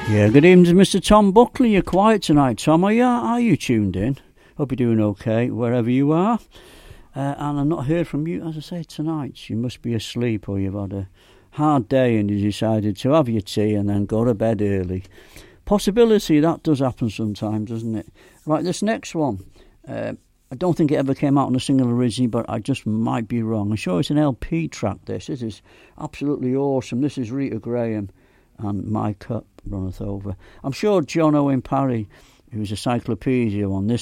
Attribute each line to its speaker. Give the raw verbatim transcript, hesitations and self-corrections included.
Speaker 1: Yeah, good evening, Mister Tom Buckley. You're quiet tonight, Tom. Are you, are you tuned in? Hope you're doing okay, wherever you are. Uh, and I've not heard from you, as I say, tonight. You must be asleep, or you've had a hard day and you decided to have your tea and then go to bed early. Possibility that does happen sometimes, doesn't it? Right, this next one. Uh, I don't think it ever came out on a single originally, but I just might be wrong. I'm sure it's an L P track, this. This is absolutely awesome. This is Rita Graham and My Cup Runneth Over. I'm sure John Owen Parry, who's a cyclopedia on this